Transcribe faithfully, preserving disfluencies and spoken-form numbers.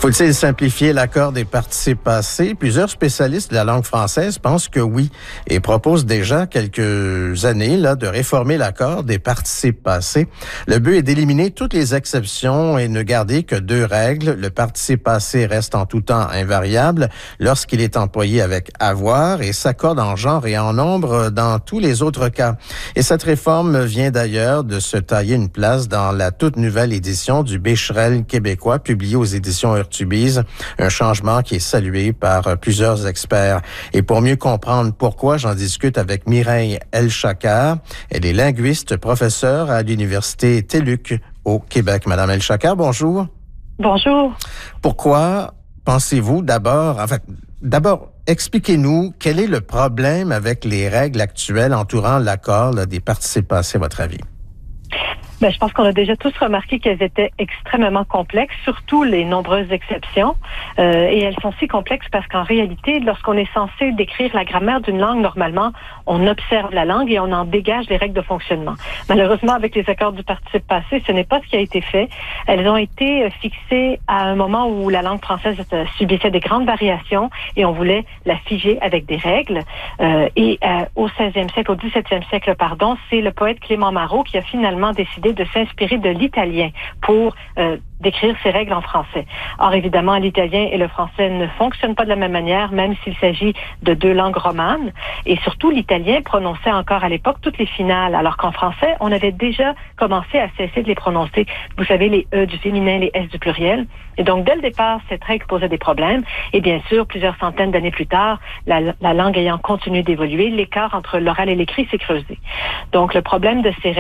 Faut-il simplifier l'accord des participes passés? Plusieurs spécialistes de la langue française pensent que oui et proposent déjà quelques années là, de réformer l'accord des participes passés. Le but est d'éliminer toutes les exceptions et ne garder que deux règles. Le participe passé reste en tout temps invariable lorsqu'il est employé avec avoir et s'accorde en genre et en nombre dans tous les autres cas. Et cette réforme vient d'ailleurs de se tailler une place dans la toute nouvelle édition du Becherel québécois publiée aux éditions Urtubise, un changement qui est salué par plusieurs experts. Et pour mieux comprendre pourquoi, j'en discute avec Mireille Elchaker. Elle est linguiste, professeure à l'Université T E L U C au Québec. Madame Elchaker, bonjour. Bonjour. Pourquoi pensez-vous d'abord, en fait, d'abord, expliquez-nous quel est le problème avec les règles actuelles entourant l'accord là, des participes passés, à votre avis? Ben, je pense qu'on a déjà tous remarqué qu'elles étaient extrêmement complexes, surtout les nombreuses exceptions. Euh, et elles sont si complexes parce qu'en réalité, lorsqu'on est censé décrire la grammaire d'une langue, normalement, on observe la langue et on en dégage les règles de fonctionnement. Malheureusement, avec les accords du participe passé, ce n'est pas ce qui a été fait. Elles ont été fixées à un moment où la langue française subissait des grandes variations et on voulait la figer avec des règles. Euh, et euh, au seizième siècle, au dix-septième siècle, pardon, c'est le poète Clément Marot qui a finalement décidé de s'inspirer de l'italien pour euh, décrire ces règles en français. Or, évidemment, l'italien et le français ne fonctionnent pas de la même manière, même s'il s'agit de deux langues romanes. Et surtout, l'italien prononçait encore à l'époque toutes les finales, alors qu'en français, on avait déjà commencé à cesser de les prononcer. Vous savez, les E du féminin, les S du pluriel. Et donc, dès le départ, cette règle posait des problèmes. Et bien sûr, plusieurs centaines d'années plus tard, la, la langue ayant continué d'évoluer, l'écart entre l'oral et l'écrit s'est creusé. Donc, le problème de ces règles